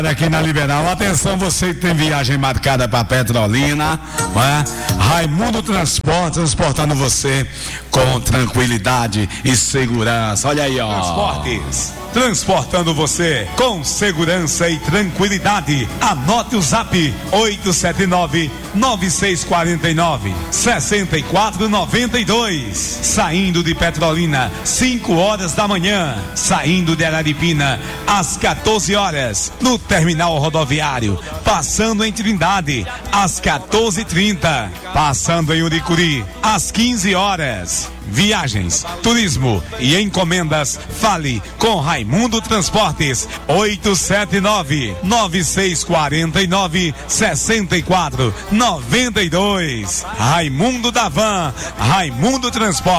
Aqui na Liberal, atenção, você que tem viagem marcada para Petrolina, Raimundo Transporte, transportando você com tranquilidade e segurança. Olha aí, ó. Transportes, transportando você com segurança e tranquilidade. Anote o zap 879-9649-6492. Saindo de Petrolina, 5 horas da manhã. Saindo de Araripina, às 14 horas. No terminal rodoviário, passando em Trindade, às 14h30. Passando em Uricuri, às 15 horas. Viagens, turismo e encomendas, fale com Raimundo Transportes, 879-9649-6492. Raimundo da Van, Raimundo Transportes.